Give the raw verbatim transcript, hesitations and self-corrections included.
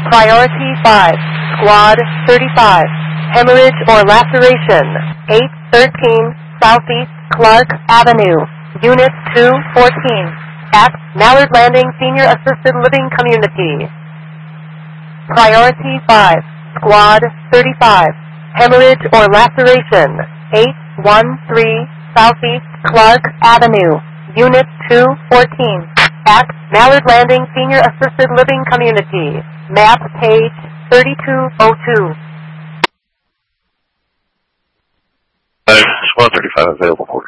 Priority five, Squad thirty-five. Hemorrhage or laceration, eight thirteen Southeast Clark Avenue, Unit two fourteen, at Mallard Landing Senior Assisted Living Community. Priority five, Squad thirty-five. Hemorrhage or laceration, eight one three Southeast Clark Avenue, Unit two fourteen, at Mallard Landing Senior Assisted Living Community. Map page thirty-two oh two. Squad thirty-five available for